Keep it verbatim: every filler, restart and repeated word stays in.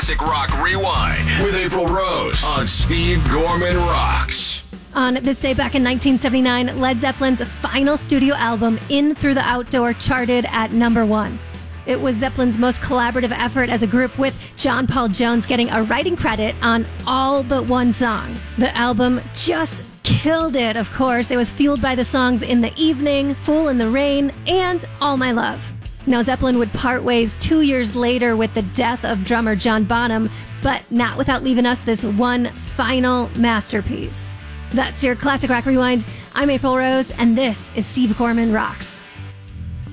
Classic Rock Rewind with April Rose on Steve Gorman Rocks. On this day back in nineteen seventy-nine, Led Zeppelin's final studio album, In Through the Outdoor, charted at number one. It was Zeppelin's most collaborative effort as a group, with John Paul Jones getting a writing credit on all but one song. The album just killed it, of course. It was fueled by the songs In the Evening, Fool in the Rain, and All My Love. Now, Zeppelin would part ways two years later with the death of drummer John Bonham, but not without leaving us this one final masterpiece. That's your Classic Rock Rewind. I'm April Rose, and this is Steve Gorman Rocks.